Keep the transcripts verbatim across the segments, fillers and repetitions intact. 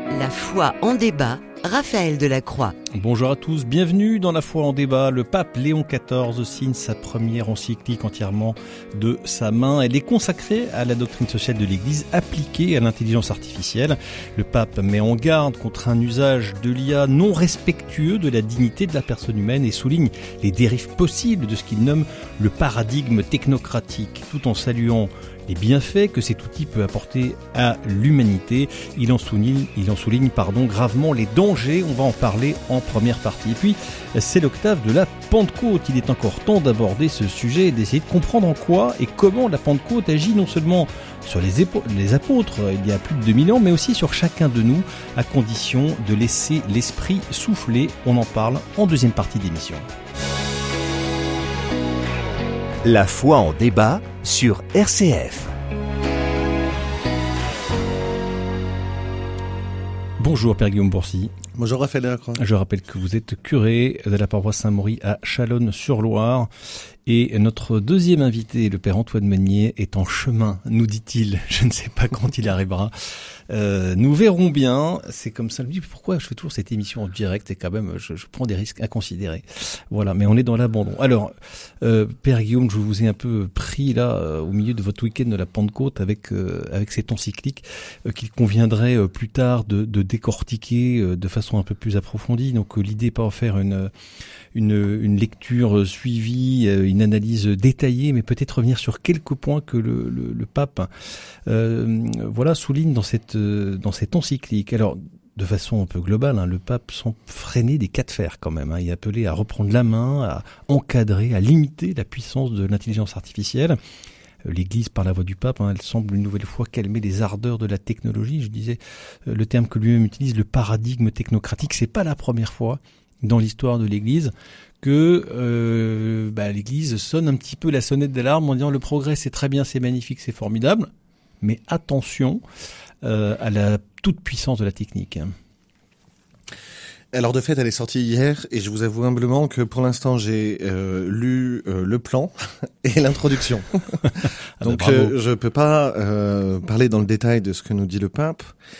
La foi en débat, Raphaël Delacroix. Bonjour à tous, bienvenue dans La foi en débat. Le pape Léon quatorze signe sa première encyclique entièrement de sa main. Elle est consacrée à la doctrine sociale de l'Église appliquée à l'intelligence artificielle. Le pape met en garde contre un usage de l'I A non respectueux de la dignité de la personne humaine et souligne les dérives possibles de ce qu'il nomme le paradigme technocratique, tout en saluant les bienfaits que cet outil peut apporter à l'humanité. Il en souligne, il en souligne pardon, gravement les dangers. On va en parler en première partie. Et puis, c'est l'octave de la Pentecôte. Il est encore temps d'aborder ce sujet et d'essayer de comprendre en quoi et comment la Pentecôte agit non seulement sur les, épo- les apôtres il y a plus de deux mille ans, mais aussi sur chacun de nous, à condition de laisser l'esprit souffler. On en parle en deuxième partie d'émission. La foi en débat sur R C F. Bonjour Père Guillaume Bourcy. Bonjour Raphaël Delacroix. Je rappelle que vous êtes curé de la paroisse Saint-Maury à Chalonnes-sur-Loire. Et notre deuxième invité, le Père Antoine Meunier, est en chemin, nous dit-il. Je ne sais pas quand il arrivera. Euh, nous verrons bien. C'est comme ça. Je me dis pourquoi je fais toujours cette émission en direct et quand même je, je prends des risques inconsidérés. Voilà, mais on est dans l'abandon. Alors, euh, Père Guillaume, je vous ai un peu pris là euh, au milieu de votre week-end de la Pentecôte avec euh, avec cette encyclique euh, qu'il conviendrait euh, plus tard de, de décortiquer euh, de façon un peu plus approfondie. Donc euh, l'idée n'est pas de faire une une une lecture suivie, euh, une analyse détaillée, mais peut-être revenir sur quelques points que le le, le pape euh, voilà souligne dans cette dans cette encyclique. Alors, de façon un peu globale, hein, le pape semble freiner des cas de fer quand même. Hein. Il est appelé à reprendre la main, à encadrer, à limiter la puissance de l'intelligence artificielle. L'Église, par la voix du pape, hein, elle semble une nouvelle fois calmer les ardeurs de la technologie. Je disais, euh, le terme que lui-même utilise, le paradigme technocratique, c'est pas la première fois dans l'histoire de l'Église que euh, bah, l'Église sonne un petit peu la sonnette d'alarme en disant le progrès c'est très bien, c'est magnifique, c'est formidable, mais attention euh, à la toute puissance de la technique. Alors de fait, elle est sortie hier et je vous avoue humblement que pour l'instant j'ai euh, lu euh, le plan et l'introduction. Ah Donc bah euh, je peux pas euh, parler dans le détail de ce que nous dit le pape.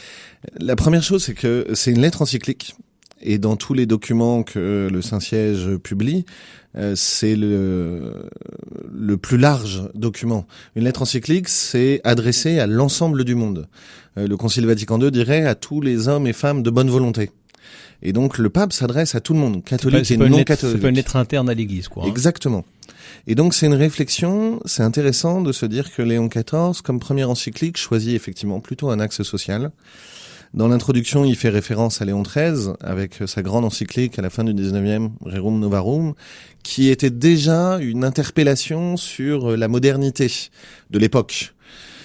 La première chose, c'est que c'est une lettre encyclique. Et dans tous les documents que le Saint-Siège publie, euh, c'est le, le plus large document. Une lettre encyclique, c'est adressé à l'ensemble du monde. Euh, le Concile Vatican deux dirait à tous les hommes et femmes de bonne volonté. Et donc le pape s'adresse à tout le monde, catholique et non catholique. C'est pas une lettre interne à l'Église, quoi. Hein. Exactement. Et donc c'est une réflexion, c'est intéressant de se dire que Léon quatorze, comme première encyclique, choisit effectivement plutôt un axe social. Dans l'introduction, il fait référence à Léon treize, avec sa grande encyclique à la fin du dix-neuvième, Rerum Novarum, qui était déjà une interpellation sur la modernité de l'époque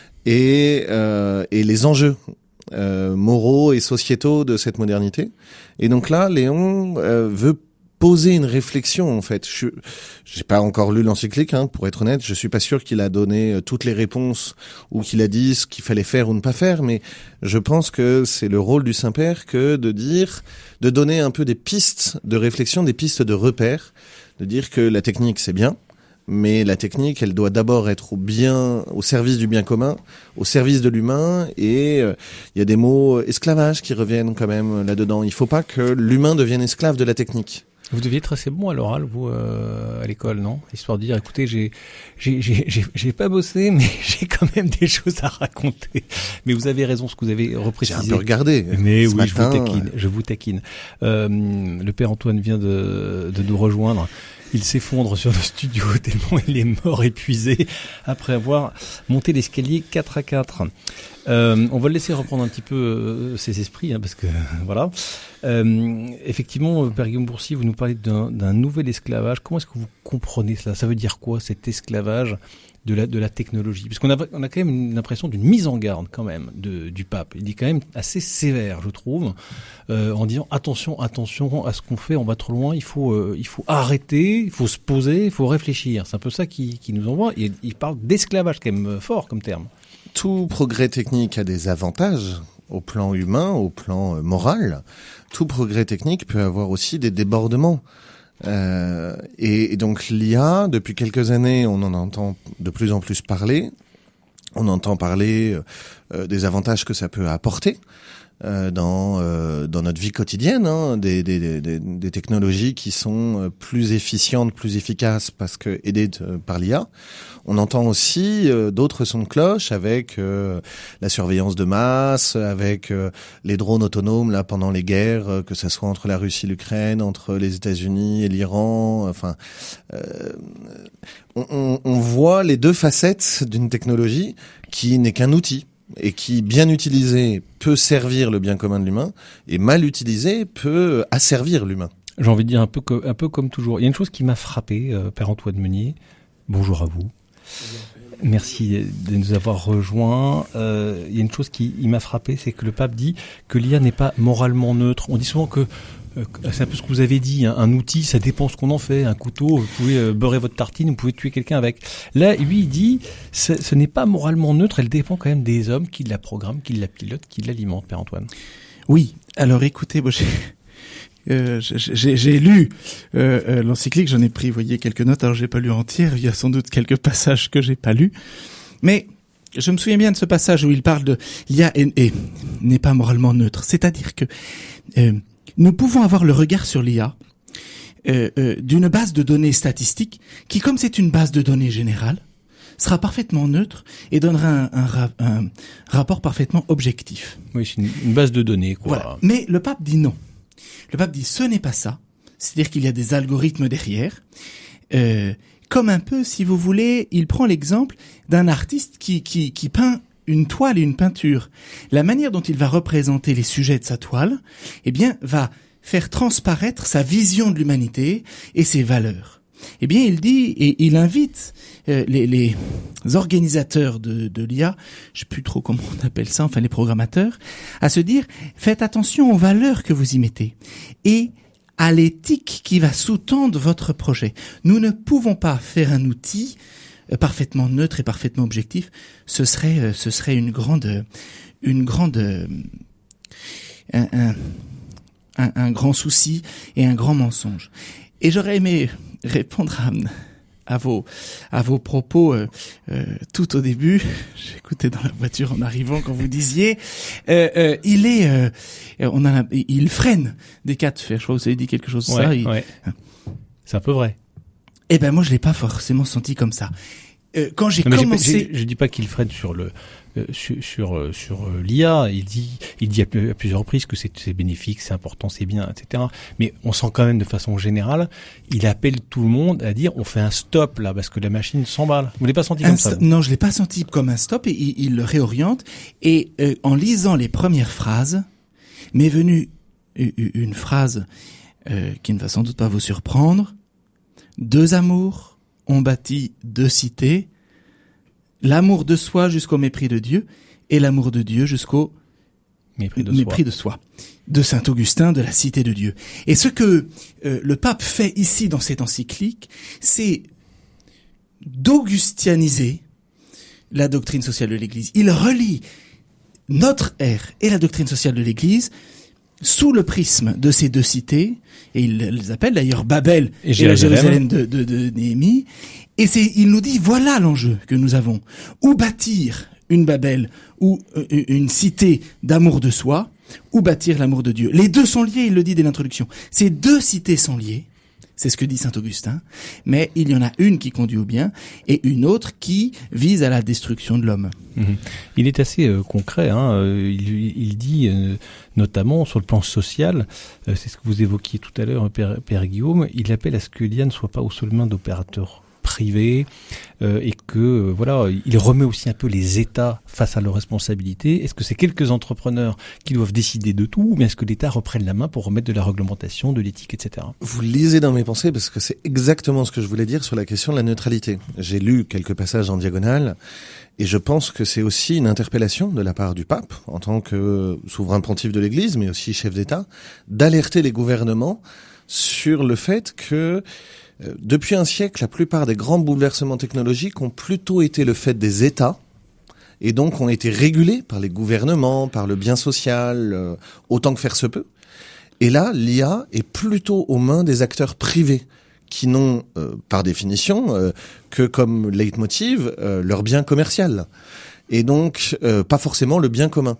et, euh, et les enjeux euh, moraux et sociétaux de cette modernité. Et donc là, Léon euh, veut poser une réflexion, en fait. Je j'ai pas encore lu l'encyclique, hein, pour être honnête. Je suis pas sûr qu'il a donné euh, toutes les réponses ou qu'il a dit ce qu'il fallait faire ou ne pas faire, mais je pense que c'est le rôle du Saint-Père que de dire, de donner un peu des pistes de réflexion, des pistes de repères, de dire que la technique c'est bien, mais la technique, elle doit d'abord être au bien, au service du bien commun, au service de l'humain, et il euh, y a des mots esclavage qui reviennent quand même là-dedans. Il faut pas que l'humain devienne esclave de la technique. Vous deviez être assez bon à l'oral, vous, euh, à l'école, non? Histoire de dire, écoutez, j'ai, j'ai, j'ai, j'ai, j'ai pas bossé, mais j'ai quand même des choses à raconter. Mais vous avez raison, ce que vous avez reprécisé. J'ai un peu regardé. Mais oui, matin, je vous taquine, je vous taquine. Euh, le Père Antoine vient de, de nous rejoindre. Il s'effondre sur le studio tellement il est mort épuisé après avoir monté l'escalier quatre à quatre. Euh, on va le laisser reprendre un petit peu euh, ses esprits, hein, parce que voilà. Euh, effectivement, Père Guillaume Bourcy, vous nous parlez d'un, d'un nouvel esclavage. Comment est-ce que vous comprenez cela? Ça veut dire quoi, cet esclavage de la de la technologie? Parce qu'on a on a quand même une impression d'une mise en garde quand même de du pape. Il est quand même assez sévère, je trouve, euh, en disant attention, attention à ce qu'on fait, on va trop loin. Il faut euh, il faut arrêter, il faut se poser, il faut réfléchir. C'est un peu ça qui qui nous envoie. Et il parle d'esclavage, quand même fort comme terme. Tout progrès technique a des avantages au plan humain, au plan moral. Tout progrès technique peut avoir aussi des débordements. Euh, et, et donc l'I A, depuis quelques années, on en entend de plus en plus parler. On entend parler euh, des avantages que ça peut apporter euh, dans euh, dans notre vie quotidienne, hein, des, des des des technologies qui sont plus efficientes, plus efficaces parce que aidées de, par l'I A. On entend aussi euh, d'autres sons de cloche avec euh, la surveillance de masse, avec euh, les drones autonomes là pendant les guerres, euh, que ça soit entre la Russie et l'Ukraine, entre les États-Unis et l'Iran. Enfin, euh, on, on, on voit les deux facettes d'une technologie qui n'est qu'un outil et qui, bien utilisé, peut servir le bien commun de l'humain et mal utilisé peut asservir l'humain. J'ai envie de dire un peu, co- un peu comme toujours. Il y a une chose qui m'a frappé, euh, Père Antoine Meunier. Bonjour à vous. Merci de nous avoir rejoints. Euh, il y a une chose qui il m'a frappé, c'est que le pape dit que l'I A n'est pas moralement neutre. On dit souvent que euh, c'est un peu ce que vous avez dit, hein, un outil, ça dépend ce qu'on en fait. Un couteau, vous pouvez euh, beurrer votre tartine, vous pouvez tuer quelqu'un avec. Là, lui, il dit, ce, ce n'est pas moralement neutre. Elle dépend quand même des hommes qui la programment, qui la pilotent, qui l'alimentent, Père Antoine. Oui. Alors, écoutez, moi, j'ai... Euh, j'ai, j'ai lu euh, euh, l'encyclique, j'en ai pris, vous voyez, quelques notes. Alors j'ai pas lu entière, il y a sans doute quelques passages que j'ai pas lus, mais je me souviens bien de ce passage où il parle de l'I A et, et n'est pas moralement neutre. C'est-à-dire que euh, nous pouvons avoir le regard sur l'I A euh, euh, d'une base de données statistiques qui, comme c'est une base de données générale, sera parfaitement neutre et donnera un, un, ra- un rapport parfaitement objectif. Oui, c'est une, une base de données, quoi. Voilà. Mais le pape dit non. Le pape dit ce n'est pas ça, c'est-à-dire qu'il y a des algorithmes derrière. Euh, comme un peu, si vous voulez, il prend l'exemple d'un artiste qui, qui, qui peint une toile et une peinture. La manière dont il va représenter les sujets de sa toile, eh bien, va faire transparaître sa vision de l'humanité et ses valeurs. Eh bien, il dit et il invite euh, les, les organisateurs de, de l'I A, je sais plus trop comment on appelle ça, enfin les programmateurs, à se dire faites attention aux valeurs que vous y mettez et à l'éthique qui va sous-tendre votre projet. Nous ne pouvons pas faire un outil euh, parfaitement neutre et parfaitement objectif. Ce serait, euh, ce serait une grande, une grande, euh, un, un, un, un grand souci et un grand mensonge. Et j'aurais aimé répondre à, à vos à vos propos euh, euh, tout au début. J'écoutais dans la voiture en arrivant quand vous disiez euh, euh, il est euh, on a il freine des cas de fer. Je crois que vous avez dit quelque chose de ouais, ça. Il... Ouais. C'est un peu vrai. Eh ben moi je l'ai pas forcément senti comme ça. Euh, quand j'ai non, commencé, j'ai pas, j'ai, je dis pas qu'il freine sur le euh, sur sur, euh, sur euh, l'I A. Il dit il dit à, à plusieurs reprises que c'est, c'est bénéfique, c'est important, c'est bien, et cetera. Mais on sent quand même de façon générale, il appelle tout le monde à dire on fait un stop là parce que la machine s'emballe. Vous l'avez pas senti comme ça? St- non, je l'ai pas senti comme un stop et il, il le réoriente. Et euh, en lisant les premières phrases, m'est venue une phrase euh, qui ne va sans doute pas vous surprendre. Deux amours ont bâti deux cités, l'amour de soi jusqu'au mépris de Dieu et l'amour de Dieu jusqu'au mépris de, mépris soi. de soi, de saint Augustin de la Cité de Dieu. Et ce que euh, le pape fait ici dans cette encyclique, c'est d'augustianiser la doctrine sociale de l'Église. Il relie notre ère et la doctrine sociale de l'Église sous le prisme de ces deux cités, et il les appelle d'ailleurs Babel et, et la Jérusalem de, de, de Néhémie, et c'est, il nous dit, voilà l'enjeu que nous avons. Ou bâtir une Babel, ou euh, une cité d'amour de soi, ou bâtir l'amour de Dieu. Les deux sont liés, il le dit dès l'introduction. Ces deux cités sont liées, c'est ce que dit saint Augustin, mais il y en a une qui conduit au bien, et une autre qui vise à la destruction de l'homme. Mmh. Il est assez euh, concret, hein. il, il dit euh, notamment sur le plan social, euh, c'est ce que vous évoquiez tout à l'heure, Père, Père Guillaume, il appelle à ce que l'I A ne soit pas aux seules mains d'opérateurs privés euh, et que euh, voilà, il remet aussi un peu les États face à leurs responsabilités. Est-ce que c'est quelques entrepreneurs qui doivent décider de tout, ou bien est-ce que l'État reprenne la main pour remettre de la réglementation, de l'éthique, et cetera. Vous lisez dans mes pensées parce que c'est exactement ce que je voulais dire sur la question de la neutralité. J'ai lu quelques passages en diagonale et je pense que c'est aussi une interpellation de la part du pape, en tant que souverain pontife de l'Église, mais aussi chef d'État, d'alerter les gouvernements sur le fait que euh, depuis un siècle, la plupart des grands bouleversements technologiques ont plutôt été le fait des États et donc ont été régulés par les gouvernements, par le bien social, euh, autant que faire se peut. Et là, l'I A est plutôt aux mains des acteurs privés qui n'ont, euh, par définition, euh, que comme leitmotiv euh, leur bien commercial. et donc euh, pas forcément le bien commun.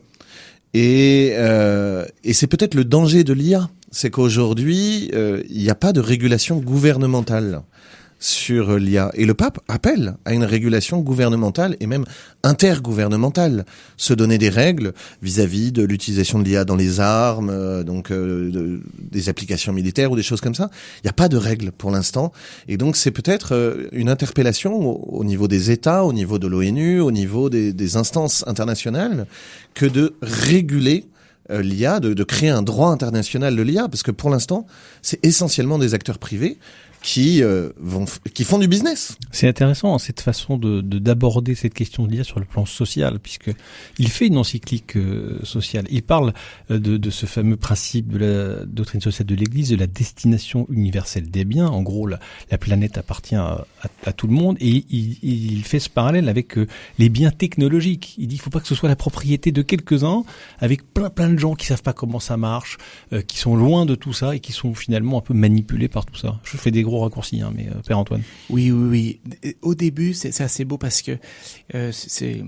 Et, euh, et c'est peut-être le danger de l'I A, c'est qu'aujourd'hui, euh, il n'y a pas de régulation gouvernementale sur l'I A. Et le pape appelle à une régulation gouvernementale et même intergouvernementale, se donner des règles vis-à-vis de l'utilisation de l'I A dans les armes, euh, donc euh, de, des applications militaires ou des choses comme ça. Il n'y a pas de règles pour l'instant. Et donc c'est peut-être euh, une interpellation au, au niveau des États, au niveau de l'ONU, au niveau des, des instances internationales, que de réguler euh, l'I A, de, de créer un droit international de l'I A, parce que pour l'instant, c'est essentiellement des acteurs privés qui euh, vont qui font du business. C'est intéressant hein, cette façon de, de d'aborder cette question de l'I A sur le plan social, puisque il fait une encyclique euh, sociale. Il parle euh, de, de ce fameux principe de la doctrine sociale de l'Église, de la destination universelle des biens. En gros, la, la planète appartient à, à, à tout le monde, et il, il fait ce parallèle avec euh, les biens technologiques. Il dit qu'il faut pas que ce soit la propriété de quelques-uns, avec plein plein de gens qui savent pas comment ça marche, euh, qui sont loin de tout ça et qui sont finalement un peu manipulés par tout ça. Je fais des gros raccourcis, hein, mais euh, Père Antoine. Oui, oui, oui. Au début, c'est, c'est assez beau parce que euh, c'est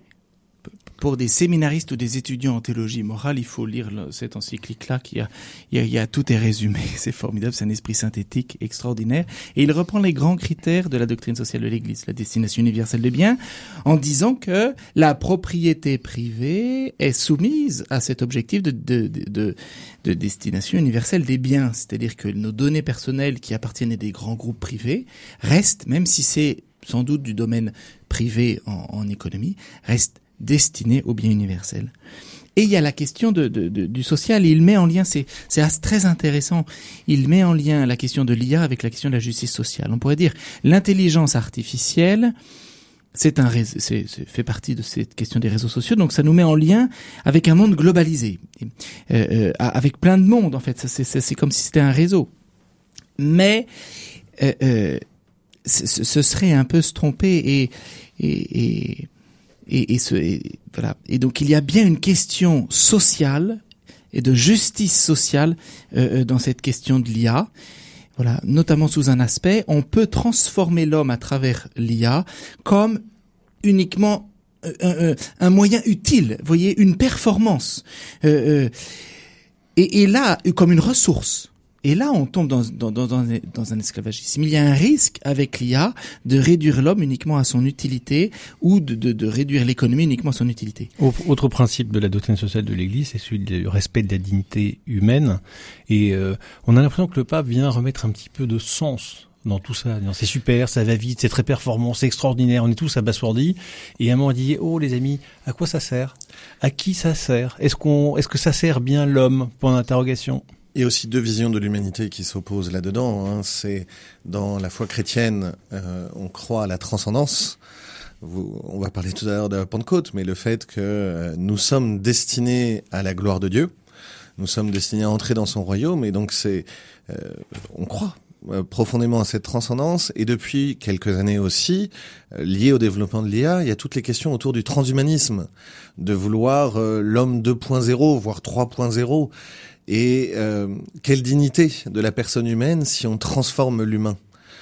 pour des séminaristes ou des étudiants en théologie morale, il faut lire le, cette encyclique-là qui a, il y a, il y a tout est résumé. C'est formidable, c'est un esprit synthétique extraordinaire. Et il reprend les grands critères de la doctrine sociale de l'Église, la destination universelle des biens, en disant que la propriété privée est soumise à cet objectif de, de, de, de, de destination universelle des biens. C'est-à-dire que nos données personnelles qui appartiennent à des grands groupes privés restent, même si c'est sans doute du domaine privé en, en économie, restent destiné au bien universel. Et il y a la question de, de, de, du social, et il met en lien, c'est, c'est très intéressant, il met en lien la question de l'I A avec la question de la justice sociale. On pourrait dire, l'intelligence artificielle, c'est un réseau, c'est, c'est fait partie de cette question des réseaux sociaux, donc ça nous met en lien avec un monde globalisé, euh, euh, avec plein de monde, en fait, ça, c'est, c'est, c'est comme si c'était un réseau. Mais euh, euh, ce serait un peu se tromper et... et, et Et, et, ce, et voilà. Et donc il y a bien une question sociale et de justice sociale euh, dans cette question de l'I A. Voilà, notamment sous un aspect, on peut transformer l'homme à travers l'I A comme uniquement euh, euh, un moyen utile. Vous voyez, une performance. Euh, euh, et, et là, comme une ressource. Et là, on tombe dans, dans, dans, dans un esclavagisme. Il y a un risque avec l'I A de réduire l'homme uniquement à son utilité ou de, de, de réduire l'économie uniquement à son utilité. Autre principe de la doctrine sociale de l'Église, c'est celui du respect de la dignité humaine. Et euh, on a l'impression que le pape vient remettre un petit peu de sens dans tout ça. C'est super, ça va vite, c'est très performant, c'est extraordinaire, on est tous abasourdis. Et à un moment, on dit, oh les amis, à quoi ça sert? À qui ça sert? Est-ce qu'on, est-ce que ça sert bien l'homme? Point d'interrogation. Il y a aussi deux visions de l'humanité qui s'opposent là-dedans. Hein. C'est dans la foi chrétienne, euh, on croit à la transcendance. Vous, on va parler tout à l'heure de la Pentecôte, mais le fait que euh, nous sommes destinés à la gloire de Dieu, nous sommes destinés à entrer dans son royaume, et donc c'est, euh, on croit euh, profondément à cette transcendance. Et depuis quelques années aussi, euh, lié au développement de l'I A, il y a toutes les questions autour du transhumanisme, de vouloir euh, l'homme deux point zéro, voire trois point zéro. Et euh, quelle dignité de la personne humaine si on transforme l'humain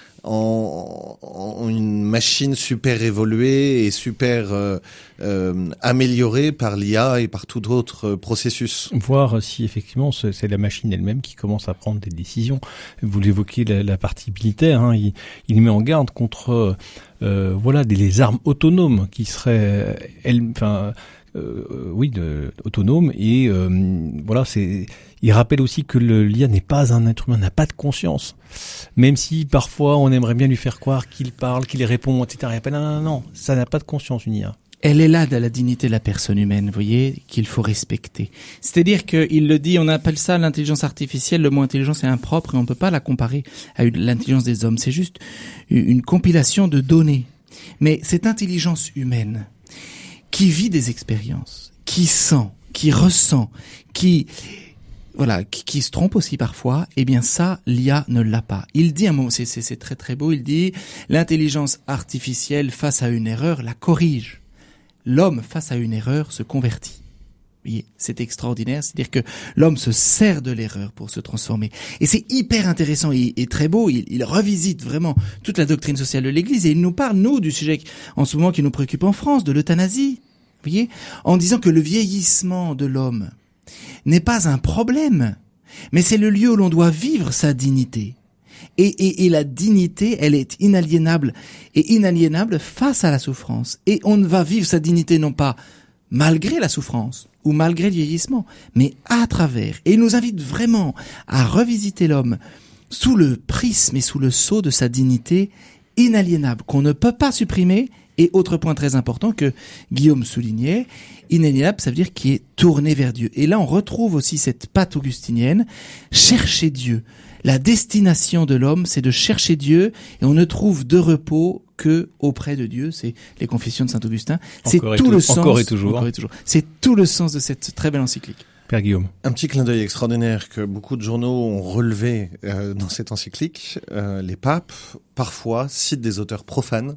en, en une machine super évoluée et super euh, euh, améliorée par l'I A et par tout autre processus. Voir si effectivement c'est la machine elle-même qui commence à prendre des décisions. Vous l'évoquez, la, la partie militaire, hein, il, il met en garde contre euh, voilà des les armes autonomes qui seraient elles, enfin. Euh, oui, de, autonome et euh, voilà, c'est. Il rappelle aussi que le, l'I A n'est pas un être humain, n'a pas de conscience, même si parfois on aimerait bien lui faire croire qu'il parle, qu'il répond, et cetera. Il rappelle, non, non, non, ça n'a pas de conscience une I A. Elle est là de la dignité de la personne humaine, vous voyez, qu'il faut respecter. C'est-à-dire qu'il le dit, on appelle ça l'intelligence artificielle, le mot intelligence est impropre et on ne peut pas la comparer à l'intelligence des hommes. C'est juste une compilation de données. Mais cette intelligence humaine, qui vit des expériences, qui sent, qui ressent, qui voilà, qui, qui se trompe aussi parfois, eh bien ça, l'I A ne l'a pas. Il dit un mot, c'est, c'est, c'est très très beau, il dit l'intelligence artificielle face à une erreur la corrige. L'homme face à une erreur se convertit. Vous voyez, c'est extraordinaire, c'est-à-dire que l'homme se sert de l'erreur pour se transformer. Et c'est hyper intéressant et, et très beau, il, il revisite vraiment toute la doctrine sociale de l'Église et il nous parle, nous, du sujet en ce moment qui nous préoccupe en France, de l'euthanasie. Vous voyez, en disant que le vieillissement de l'homme n'est pas un problème, mais c'est le lieu où l'on doit vivre sa dignité. Et, et, et la dignité, elle est inaliénable, et inaliénable face à la souffrance. Et on ne va vivre sa dignité non pas malgré la souffrance, ou malgré le vieillissement, mais à travers. Et il nous invite vraiment à revisiter l'homme sous le prisme et sous le sceau de sa dignité inaliénable, qu'on ne peut pas supprimer. Et autre point très important que Guillaume soulignait, inaliénable, ça veut dire qui est tourné vers Dieu. Et là, on retrouve aussi cette patte augustinienne, chercher Dieu. La destination de l'homme, c'est de chercher Dieu, et on ne trouve de repos que auprès de Dieu. C'est les Confessions de saint Augustin. C'est Encore et tout tout- le sens. encore et toujours. encore et toujours. C'est tout le sens de cette très belle encyclique. Père Guillaume. Un petit clin d'œil extraordinaire que beaucoup de journaux ont relevé euh, dans cette encyclique. Euh, les papes, parfois, citent des auteurs profanes.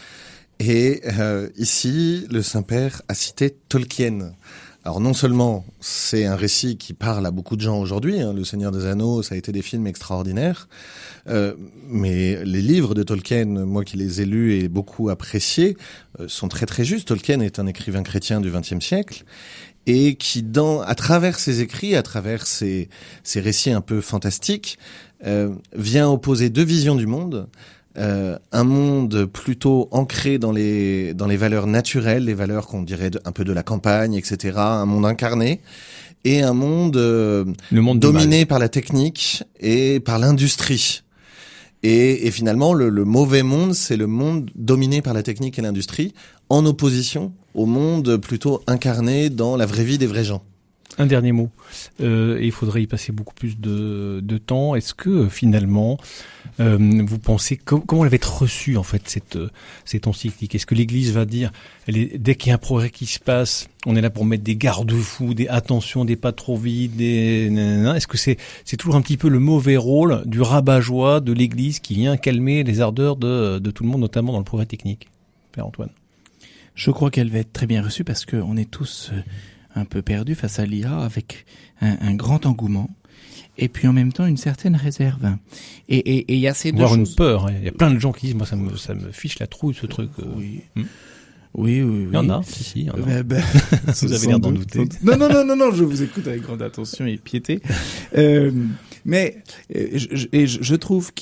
Et euh, ici, le Saint-Père a cité Tolkien. Alors non seulement c'est un récit qui parle à beaucoup de gens aujourd'hui, hein, Le Seigneur des Anneaux, ça a été des films extraordinaires, euh, mais les livres de Tolkien, moi qui les ai lus et beaucoup appréciés, euh, sont très très justes. Tolkien est un écrivain chrétien du vingtième siècle, et qui, dans, à travers ses écrits, à travers ses, ses récits un peu fantastiques, euh, vient opposer deux visions du monde. Euh, un monde plutôt ancré dans les dans les valeurs naturelles, les valeurs qu'on dirait de, un peu de la campagne, et cetera. Un monde incarné, et un monde, euh, Le monde du dominé mal. par la technique et par l'industrie. Et, et finalement, le, le mauvais monde, c'est le monde dominé par la technique et l'industrie, en opposition au monde plutôt incarné dans la vraie vie des vrais gens. Un dernier mot. Euh, et il faudrait y passer beaucoup plus de, de temps. Est-ce que euh, finalement, euh, vous pensez com- comment elle va être reçue en fait cette euh, cette encyclique? Est-ce que l'Église va dire, elle est, dès qu'il y a un progrès qui se passe, on est là pour mettre des garde-fous, des attention, des pas trop vite, des nanana. Est-ce que c'est c'est toujours un petit peu le mauvais rôle du rabat-joie de l'Église qui vient calmer les ardeurs de de tout le monde, notamment dans le progrès technique? Père Antoine. Je crois qu'elle va être très bien reçue parce qu'on est tous euh, un peu perdus face à l'I A avec un, un grand engouement et puis en même temps une certaine réserve. Et et et il y a ces deux Voire une choses. peur. hein. Il y a plein de gens qui disent, moi ça me ça me fiche la trouille ce truc. euh. Oui. Hmm. Oui, oui, oui. Il y en a, si, si, il y en a. Ben, ben, Vous avez l'air d'en douter. Non, non, non, non, non, je vous écoute avec grande attention et piété. Euh, mais euh, je, je, et je, je trouve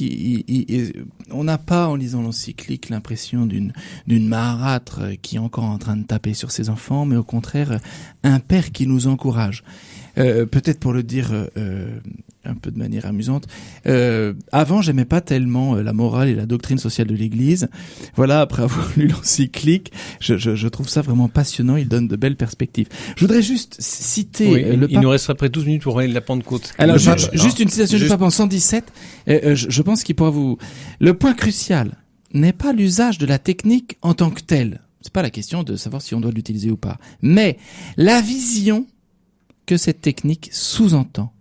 qu'on n'a pas, en lisant l'encyclique, l'impression d'une d'une marâtre qui est encore en train de taper sur ses enfants, mais au contraire, un père qui nous encourage. Euh, peut-être pour le dire euh, un peu de manière amusante, euh, avant j'aimais pas tellement euh, la morale et la doctrine sociale de l'Église. Voilà, après avoir lu l'encyclique, je, je, je trouve ça vraiment passionnant. Il donne de belles perspectives. Je voudrais juste citer Oui, euh, il, le il pape. nous reste après douze minutes pour aller de la Pentecôte. Alors Le ju- pape, ju- hein. juste une citation Juste- du pape en cent dix-sept. Euh, euh, je, je pense qu'il pourra vous. Le point crucial n'est pas l'usage de la technique en tant que telle. C'est pas la question de savoir si on doit l'utiliser ou pas, mais la vision que cette technique sous-entend.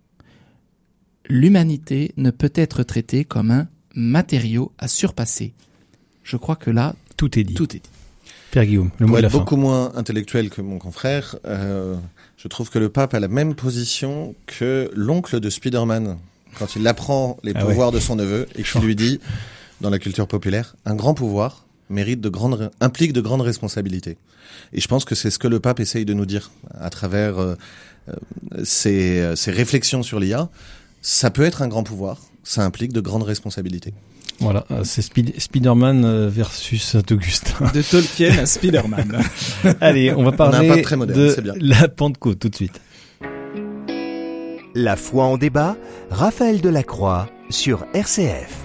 L'humanité ne peut être traitée comme un matériau à surpasser. Je crois que là, Tout est dit. tout est dit. Père Guillaume, le mot Pour de la être fin. beaucoup moins intellectuel que mon confrère, euh, je trouve que le pape a la même position que l'oncle de Spider-Man quand il apprend les Ah pouvoirs de son neveu et Chaud. qui lui dit, dans la culture populaire, un grand pouvoir mérite de grandes, implique de grandes responsabilités. Et je pense que c'est ce que le pape essaye de nous dire à travers euh, euh, ses, ses réflexions sur l'I A. Ça peut être un grand pouvoir, ça implique de grandes responsabilités. Voilà, euh, c'est Speed- Spider-Man euh, versus Saint-Augustin. De Tolkien à Spider-Man. Allez, on va On a un parler pape très moderne, de c'est bien. la Pentecôte tout de suite. La foi en débat, Raphaël Delacroix sur R C F.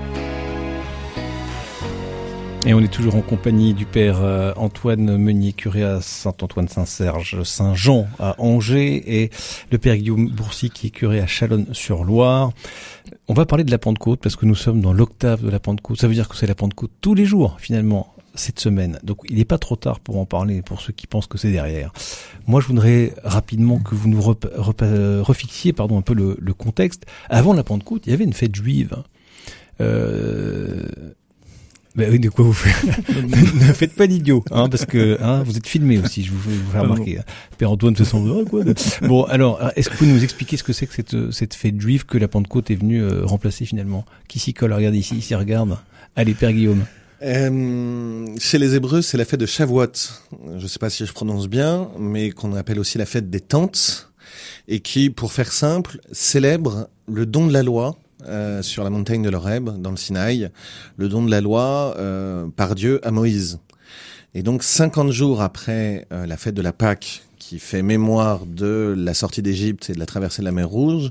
Et on est toujours en compagnie du père euh, Antoine Meunier, curé à Saint-Antoine-Saint-Serge, Saint-Jean à Angers, et le père Guillaume Bourcy qui est curé à Chalonnes-sur-Loire. On va parler de la Pentecôte parce que nous sommes dans l'octave de la Pentecôte. Ça veut dire que c'est la Pentecôte tous les jours finalement cette semaine. Donc il n'est pas trop tard pour en parler pour ceux qui pensent que c'est derrière. Moi je voudrais rapidement que vous nous rep- rep- refixiez pardon, un peu le, le contexte. Avant la Pentecôte, il y avait une fête juive. Euh... Ben oui, de quoi vous faites? Ne faites pas d'idiot, hein, parce que hein, vous êtes filmé aussi, je vous fais vous fais remarquer. Père Antoine se sent ah, quoi de... Bon, alors, est-ce que vous pouvez nous expliquer ce que c'est que cette, cette fête juive que la Pentecôte est venue euh, remplacer finalement? Qui s'y colle? Regardez ici, ici, regarde. Allez, Père Guillaume. Euh, chez les Hébreux, c'est la fête de Shavuot. Je ne sais pas si je prononce bien, mais qu'on appelle aussi la fête des tentes, et qui, pour faire simple, célèbre le don de la loi euh, sur la montagne de l'Horeb, dans le Sinaï, le don de la loi euh, par Dieu à Moïse. Et donc, cinquante jours après euh, la fête de la Pâque, qui fait mémoire de la sortie d'Égypte et de la traversée de la mer Rouge,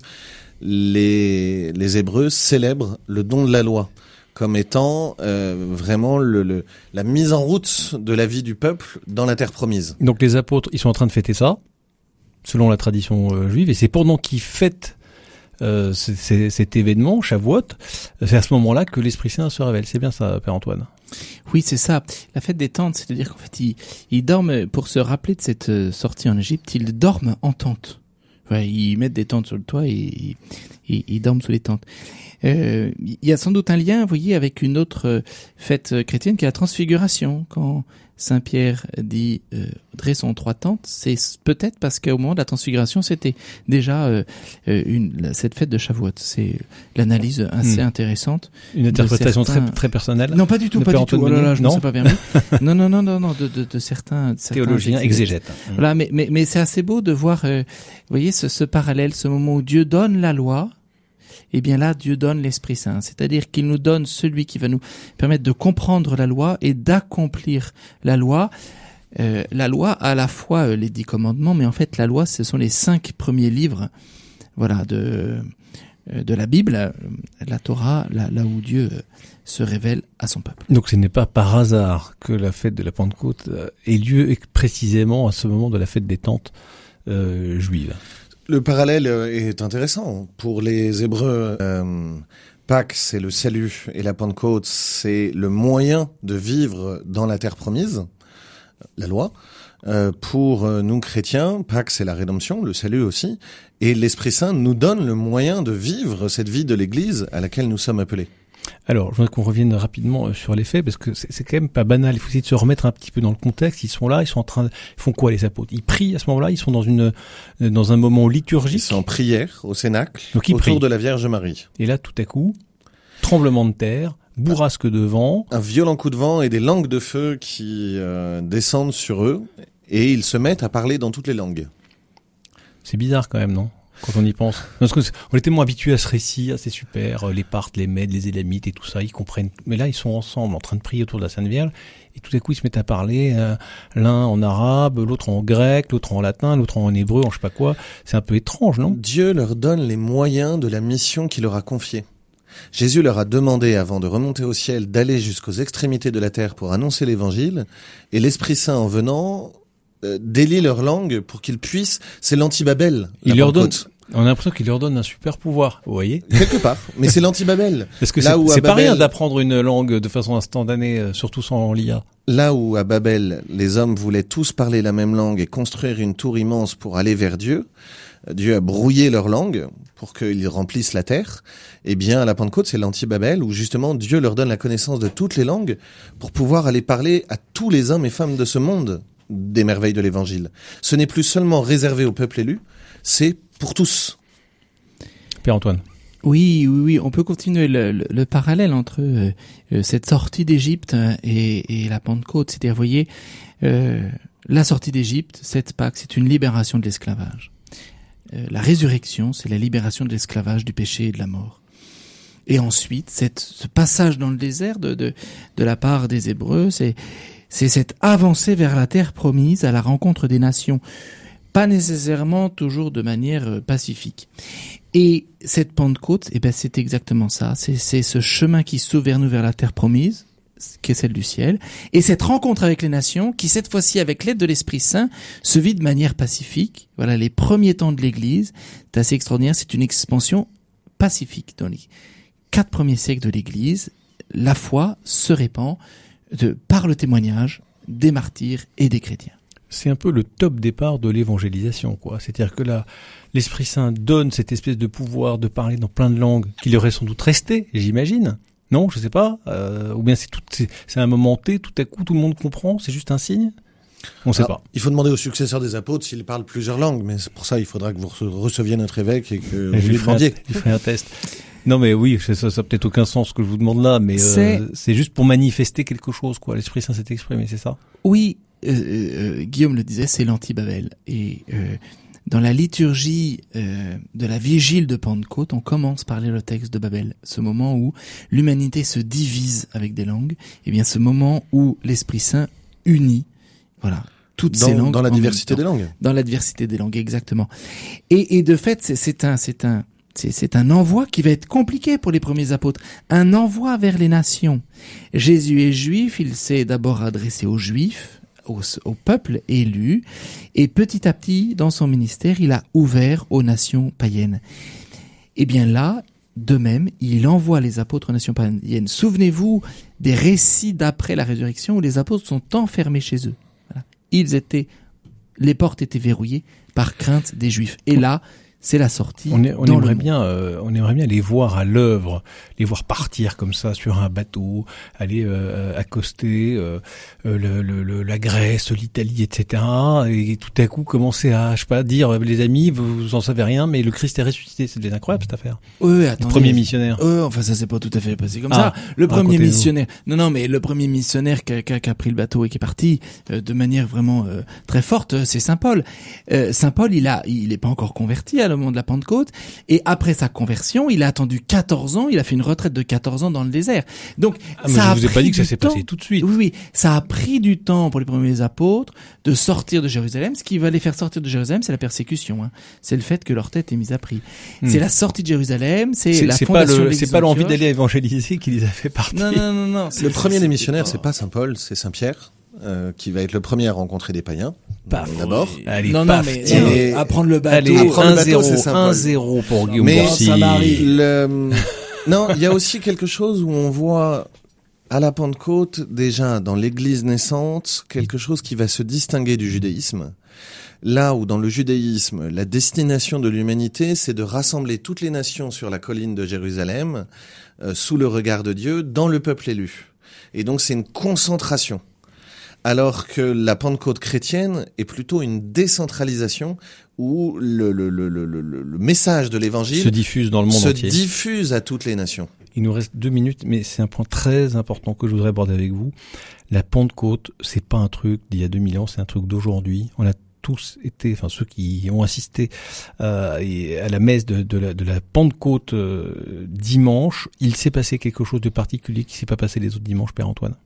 les, les Hébreux célèbrent le don de la loi comme étant euh, vraiment le, le, la mise en route de la vie du peuple dans la terre promise. Donc les apôtres, ils sont en train de fêter ça, selon la tradition euh, juive, et c'est pendant qu'ils fêtent euh, c- c- cet événement, Shavuot, c'est à ce moment-là que l'Esprit Saint se révèle. C'est bien ça, Père Antoine? Oui, c'est ça. La fête des tentes, c'est-à-dire qu'en fait, ils, ils dorment, pour se rappeler de cette euh, sortie en Égypte, ils dorment en tente. Ouais, ils mettent des tentes sur le toit et ils, ils, ils dorment sous les tentes. Euh, il y a sans doute un lien, vous voyez, avec une autre euh, fête chrétienne qui est la Transfiguration. Quand Saint Pierre dit euh, dressons trois tentes, c'est peut-être parce qu'au moment de la Transfiguration, c'était déjà euh, une cette fête de Shavuot. C'est l'analyse assez mmh. intéressante. Une interprétation certains... très très personnelle. Non, pas du tout, pas du tout. Oh là là, je ne sais pas bien. non, non, non, non, non, de, de, de certains, de certains théologiens exégètes. Mmh. Voilà, mais mais mais c'est assez beau de voir, euh, vous voyez, ce, ce parallèle, ce moment où Dieu donne la loi. Eh bien là, Dieu donne l'Esprit Saint. C'est-à-dire qu'il nous donne celui qui va nous permettre de comprendre la loi et d'accomplir la loi. Euh, la loi, à la fois euh, les dix commandements, mais en fait, la loi, ce sont les cinq premiers livres, voilà, de euh, de la Bible, euh, la Torah, là, là où Dieu euh, se révèle à son peuple. Donc ce n'est pas par hasard que la fête de la Pentecôte euh, ait lieu précisément à ce moment de la fête des tentes euh, juives. Le parallèle est intéressant. Pour les Hébreux, euh, Pâques, c'est le salut, et la Pentecôte, c'est le moyen de vivre dans la terre promise, la loi. Euh, pour nous chrétiens, Pâques, c'est la rédemption, le salut aussi, et l'Esprit Saint nous donne le moyen de vivre cette vie de l'Église à laquelle nous sommes appelés. Alors, je voudrais qu'on revienne rapidement sur les faits, parce que c'est, c'est quand même pas banal. Il faut essayer de se remettre un petit peu dans le contexte. Ils sont là, ils sont en train de... Ils font quoi, les apôtres? Ils prient à ce moment-là, ils sont dans une dans un moment liturgique. Ils sont en prière au Cénacle, donc, ils autour prient. de la Vierge Marie. Et là, tout à coup, tremblement de terre, bourrasque de vent. Un violent coup de vent et des langues de feu qui euh, descendent sur eux, et ils se mettent à parler dans toutes les langues. C'est bizarre quand même, non? Quand on y pense. Parce que on est tellement habitués à ce récit, ah, c'est super, les Parthes, les Mèdes, les Élamites et tout ça, ils comprennent. Mais là, ils sont ensemble, en train de prier autour de la Sainte Vierge, et tout à coup, ils se mettent à parler, euh, l'un en arabe, l'autre en grec, l'autre en latin, l'autre en hébreu, en je sais pas quoi. C'est un peu étrange, non? Dieu leur donne les moyens de la mission qu'il leur a confiée. Jésus leur a demandé, avant de remonter au ciel, d'aller jusqu'aux extrémités de la terre pour annoncer l'évangile, et l'Esprit Saint, en venant, euh, délie leur langue pour qu'ils puissent, c'est l'anti-Babel. Il leur donne, on a l'impression qu'il leur donne un super pouvoir, vous voyez? Quelque part. Mais c'est l'anti-Babel. Parce que là c'est, où c'est à pas Babel, rien d'apprendre une langue de façon instantanée, surtout sans l'I A. Là où à Babel, les hommes voulaient tous parler la même langue et construire une tour immense pour aller vers Dieu, Dieu a brouillé leur langue pour qu'ils remplissent la terre. Eh bien, à la Pentecôte, c'est l'anti-Babel où justement Dieu leur donne la connaissance de toutes les langues pour pouvoir aller parler à tous les hommes et femmes de ce monde des merveilles de l'évangile. Ce n'est plus seulement réservé au peuple élu, c'est pour tous. Père Antoine. Oui, oui, oui, on peut continuer le, le, le parallèle entre euh, cette sortie d'Égypte et, et la Pentecôte. C'est-à-dire, vous voyez, euh, la sortie d'Égypte, cette Pâque, c'est une libération de l'esclavage. Euh, la résurrection, c'est la libération de l'esclavage, du péché et de la mort. Et ensuite, cette, ce passage dans le désert de, de, de la part des Hébreux, c'est, c'est cette avancée vers la terre promise à la rencontre des nations. Pas nécessairement toujours de manière euh, pacifique. Et cette Pentecôte, eh ben, c'est exactement ça. C'est, c'est ce chemin qui s'ouvre vers nous, vers la terre promise, qui est celle du ciel. Et cette rencontre avec les nations, qui cette fois-ci, avec l'aide de l'Esprit Saint, se vit de manière pacifique. Voilà, les premiers temps de l'Église, c'est assez extraordinaire. C'est une expansion pacifique. Dans les quatre premiers siècles de l'Église, la foi se répand de, par le témoignage des martyrs et des chrétiens. C'est un peu le top départ de l'évangélisation, quoi. C'est-à-dire que là, l'Esprit Saint donne cette espèce de pouvoir de parler dans plein de langues qui leur est sans doute resté, j'imagine. Non, je sais pas. Euh, ou bien c'est tout, c'est, c'est un moment T, tout à coup tout le monde comprend, c'est juste un signe. On sait Alors, pas. Il faut demander aux successeurs des apôtres s'ils parlent plusieurs langues, mais c'est pour ça il faudra que vous receviez notre évêque et que Et vous lui demandiez. Il ferait un test. Non mais oui, ça, ça, ça a peut-être aucun sens ce que je vous demande là, mais c'est, euh, c'est juste pour manifester quelque chose, quoi. L'Esprit Saint s'est exprimé, c'est ça? Oui, euh, euh, Guillaume le disait, c'est l'anti-Babel. Et euh, dans la liturgie euh, de la vigile de Pentecôte, on commence par lire le texte de Babel, ce moment où l'humanité se divise avec des langues, et bien ce moment où l'Esprit Saint unit, voilà, toutes dans, ces langues dans la en diversité même temps. des langues. Dans la diversité des langues, exactement. Et, et de fait, c'est, c'est un, c'est un, c'est, c'est un envoi qui va être compliqué pour les premiers apôtres. Un envoi vers les nations. Jésus est juif, il s'est d'abord adressé aux juifs, au, au peuple élu, et petit à petit, dans son ministère, il a ouvert aux nations païennes. Et bien là, de même, il envoie les apôtres aux nations païennes. Souvenez-vous des récits d'après la résurrection où les apôtres sont enfermés chez eux. Voilà. Ils étaient, les portes étaient verrouillées par crainte des Juifs. Et là, c'est la sortie. On, est, on dans aimerait le bien, euh, on aimerait bien les voir à l'œuvre, les voir partir comme ça sur un bateau, aller euh, accoster euh, le, le, le, la Grèce, l'Italie, et cetera. Et tout à coup commencer à, je sais pas, dire les amis, vous, vous en savez rien, mais le Christ est ressuscité. C'est incroyable cette affaire. Oui, oui, attendez. Le premier missionnaire. Euh, enfin, ça s'est pas tout à fait passé comme Ah, ça. Le premier racontez-nous. missionnaire. Non, non, mais le premier missionnaire qui a, qui a, qui a pris le bateau et qui est parti euh, de manière vraiment euh, très forte, c'est Saint Paul. Euh, Saint Paul, il a, il est pas encore converti à le moment de la Pentecôte. Et après sa conversion, il a attendu quatorze ans. Il a fait une retraite de quatorze ans dans le désert. Donc, Ah, mais ça je a vous ai pas pris dit que ça du s'est temps. passé tout de suite. Oui, oui, ça a pris du temps pour les premiers apôtres de sortir de Jérusalem. Ce qui va les faire sortir de Jérusalem, c'est la persécution. Hein. C'est le fait que leur tête est mise à prix. Hmm. C'est la sortie de Jérusalem, c'est, C'est la c'est pas fondation le, de c'est pas l'envie l'Église d'aller évangéliser qui les a fait partir. Non, non, non, non. c'est- Le c'est- premier c'est- des missionnaires, c'est c'est pas Saint Paul, c'est Saint Pierre, euh, qui va être le premier à rencontrer des païens. Paf. D'abord. Allez, non, paf, non, mais tiens. Et- euh, apprendre le bateau. Allez, Apprendre le bateau, c'est un zéro, Saint Paul. un zéro pour Guillaume Mais- Bourcy. ça m'arrive. Le... Non, il y a aussi quelque chose où on voit à la Pentecôte, déjà dans l'Église naissante, quelque chose qui va se distinguer du judaïsme. Là où dans le judaïsme, la destination de l'humanité, c'est de rassembler toutes les nations sur la colline de Jérusalem, euh, sous le regard de Dieu, dans le peuple élu. Et donc c'est une concentration. Alors que la Pentecôte chrétienne est plutôt une décentralisation où le, le, le, le, le, le message de l'évangile Se diffuse dans le monde se entier. diffuse à toutes les nations. Il nous reste deux minutes, mais c'est un point très important que je voudrais aborder avec vous. La Pentecôte, c'est pas un truc d'il y a deux mille ans, c'est un truc d'aujourd'hui. On a tous été, enfin ceux qui ont assisté euh, et à la messe de, de, la, de la Pentecôte euh, dimanche, il s'est passé quelque chose de particulier qui s'est pas passé les autres dimanches, Père Antoine.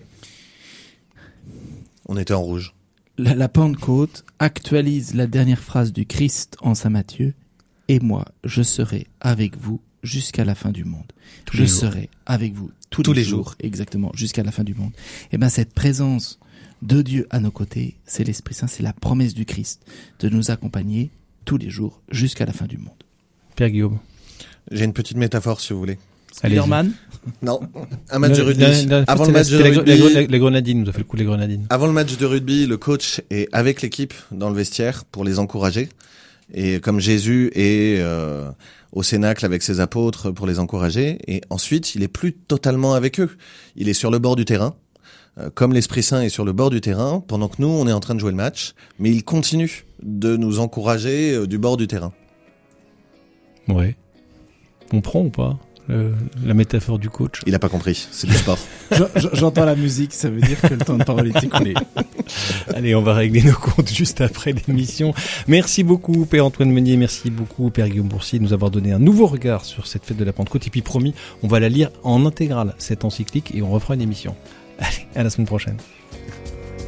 On était en rouge. La, la Pentecôte actualise la dernière phrase du Christ en Saint Matthieu. Et moi, je serai avec vous jusqu'à la fin du monde. Tous je les jours. serai avec vous tous, Tous les, les jours, jours. exactement, jusqu'à la fin du monde. Et ben cette présence de Dieu à nos côtés, c'est l'Esprit Saint, c'est la promesse du Christ de nous accompagner tous les jours jusqu'à la fin du monde. Père Guillaume. J'ai une petite métaphore si vous voulez. Allez-y. Spider-Man, Non, un match de La- rugby. la- la- Avant le c'était match de la- c'était la- rugby, la- la- Les grenadines, nous a fait le coup les grenadines. avant le match de rugby, le coach est avec l'équipe dans le vestiaire pour les encourager. Et comme Jésus est euh, au cénacle avec ses apôtres pour les encourager, et ensuite il est plus totalement avec eux. Il est sur le bord du terrain, euh, comme l'Esprit Saint est sur le bord du terrain, pendant que nous on est en train de jouer le match, mais il continue de nous encourager euh, du bord du terrain. Ouais. On prend ou pas le- la métaphore du coach? Il a pas compris, c'est du sport. Je- je- j'entends la musique, ça veut dire que le temps de parole est écoulé. Allez, on va régler nos comptes juste après l'émission. Merci beaucoup, Père Antoine Meunier. Merci beaucoup, Père Guillaume Bourcy, de nous avoir donné un nouveau regard sur cette fête de la Pentecôte. Et puis, promis, on va la lire en intégrale, cette encyclique, et on refera une émission. Allez, à la semaine prochaine.